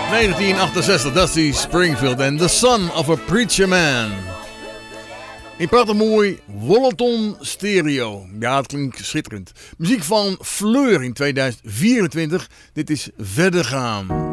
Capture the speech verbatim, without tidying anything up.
negentien achtenzestig, Dusty Springfield en The Son of a Preacher Man. Een prachtig mooi Wollaton stereo. Ja, het klinkt schitterend. Muziek van Fleur in tweeduizend vierentwintig. Dit is Verder gaan.